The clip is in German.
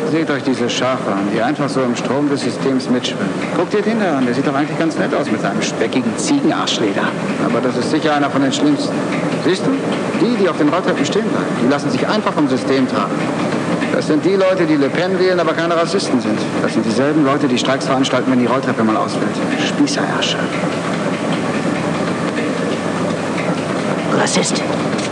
Seht euch diese Schafe an, die einfach so im Strom des Systems mitschwimmen. Guckt ihr den da an, der sieht doch eigentlich ganz nett aus mit seinem speckigen Ziegenarschleder. Aber das ist sicher einer von den schlimmsten. Siehst du? Die auf den Rolltreppen stehen bleiben, die lassen sich einfach vom System tragen. Das sind die Leute, die Le Pen wählen, aber keine Rassisten sind. Das sind dieselben Leute, die Streiks veranstalten, wenn die Rolltreppe mal ausfällt. Spießerärsche. Rassist.